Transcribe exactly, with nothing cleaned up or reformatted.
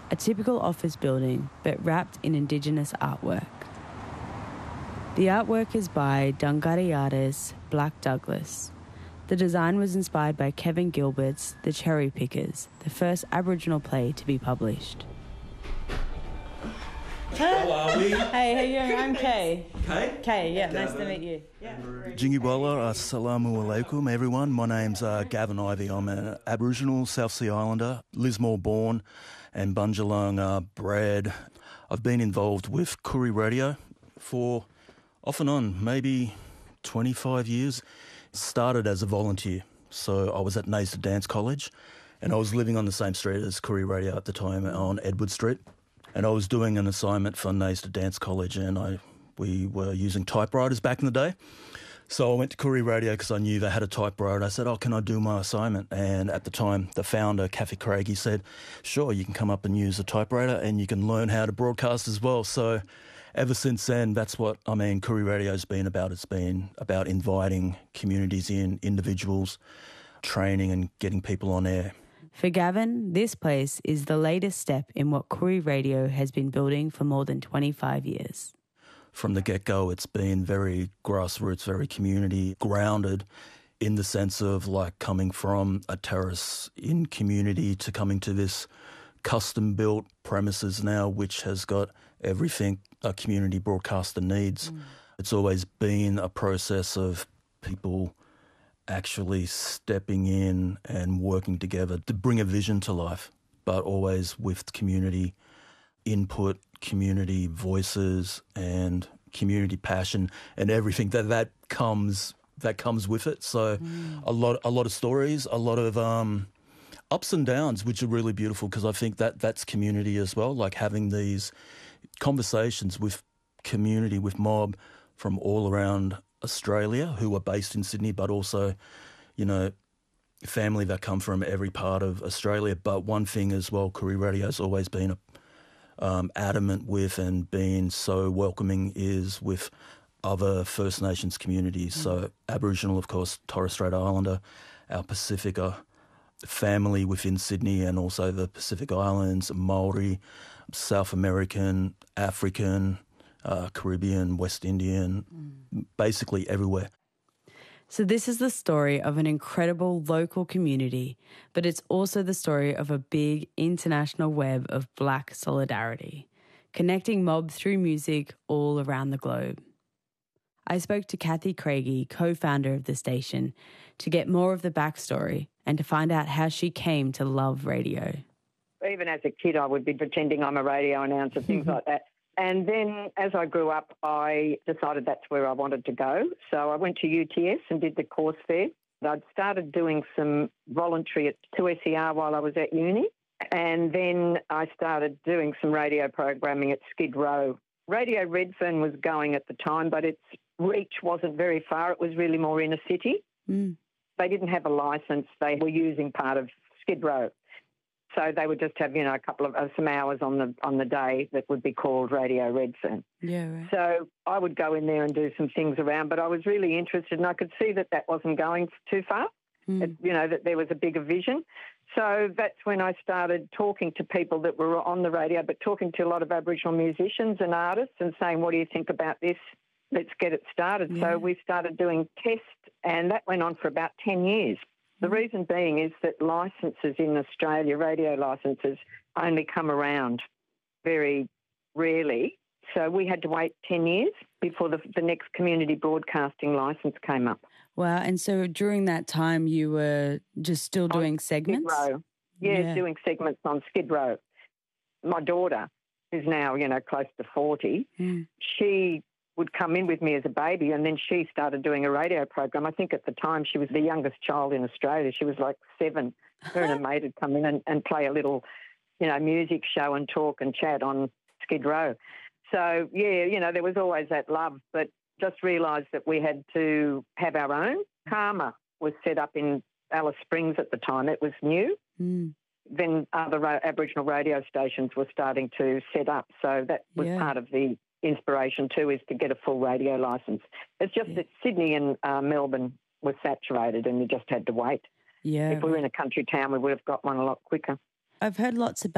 a typical office building but wrapped in Indigenous artwork. The artwork is by Dunghutti artist Black Douglas. The design was inspired by Kevin Gilbert's The Cherry Pickers, the first Aboriginal play to be published. How are we? Hey, how you doing? I'm Kay. Kay? Kay, yeah, nice to meet you. Yeah. Jingibala, assalamu alaikum, everyone. My name's uh, Gavin Ivey. I'm an Aboriginal South Sea Islander, Lismore born and Bundjalung uh, bred. I've been involved with Koori Radio for off and on, maybe twenty-five years. Started as a volunteer. So I was at Nayston Dance College and I was living on the same street as Koori Radio at the time on Edward Street. And I was doing an assignment for Nayston Dance College and I we were using typewriters back in the day. So I went to Koori Radio because I knew they had a typewriter. I said, oh, can I do my assignment? And at the time, the founder, Kathy Craigie, said, sure, you can come up and use a typewriter and you can learn how to broadcast as well. So ever since then, that's what, I mean, Koori Radio's been about. It's been about inviting communities in, individuals, training and getting people on air. For Gavin, this place is the latest step in what Koori Radio has been building for more than twenty-five years. From the get-go, it's been very grassroots, very community grounded in the sense of like coming from a terrace in community to coming to this custom-built premises now, which has got everything a community broadcaster needs. Mm. It's always been a process of people actually stepping in and working together to bring a vision to life, but always with community input, community voices and community passion and everything that that comes that comes with it. So mm. a lot a lot of stories, a lot of um, ups and downs, which are really beautiful because I think that that's community as well, like having these conversations with community, with mob from all around Australia who are based in Sydney, but also, you know, family that come from every part of Australia. But one thing as well, Koori Radio's always been a Um, adamant with and being so welcoming is with other First Nations communities. Mm. So Aboriginal, of course, Torres Strait Islander, our Pacifica family within Sydney and also the Pacific Islands, Maori, South American, African, uh, Caribbean, West Indian, mm. basically everywhere. So this is the story of an incredible local community, but it's also the story of a big international web of Black solidarity, connecting mob through music all around the globe. I spoke to Kathy Craigie, co-founder of the station, to get more of the backstory and to find out how she came to love radio. Even as a kid, I would be pretending I'm a radio announcer, things like that. And then as I grew up, I decided that's where I wanted to go. So I went to U T S and did the course there. I'd started doing some voluntary at two S E R while I was at uni. And then I started doing some radio programming at Skid Row. Radio Redfern was going at the time, but its reach wasn't very far. It was really more inner city. Mm. They didn't have a licence. They were using part of Skid Row. So they would just have, you know, a couple of uh, some hours on the on the day that would be called Radio Redfern. Yeah, right. So I would go in there and do some things around, but I was really interested and I could see that that wasn't going too far, mm. it, you know, that there was a bigger vision. So that's when I started talking to people that were on the radio, but talking to a lot of Aboriginal musicians and artists and saying, what do you think about this? Let's get it started. Yeah. So we started doing tests and that went on for about ten years. The reason being is that licences in Australia, radio licences, only come around very rarely. So we had to wait ten years before the, the next community broadcasting licence came up. Wow. And so during that time you were just still doing on segments? Skid Row. Yeah, yeah, doing segments on Skid Row. My daughter, who's now, you know, close to forty, mm. she would come in with me as a baby and then she started doing a radio program. I think at the time she was the youngest child in Australia. She was like seven. Her and her mate would come in and, and play a little, you know, music show and talk and chat on Skid Row. So, yeah, you know, there was always that love, but just realised that we had to have our own. Karma was set up in Alice Springs at the time. It was new. Mm. Then other ra- Aboriginal radio stations were starting to set up. So that was yeah. part of the inspiration too, is to get a full radio licence. It's just yeah. that Sydney and uh, Melbourne were saturated and we just had to wait. Yeah. If we were in a country town, we would have got one a lot quicker. I've heard lots about